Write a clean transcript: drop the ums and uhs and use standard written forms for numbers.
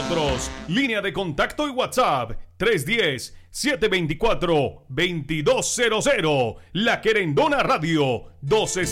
nosotros. Línea de contacto y WhatsApp 310-724-2200. La Querendona Radio 12.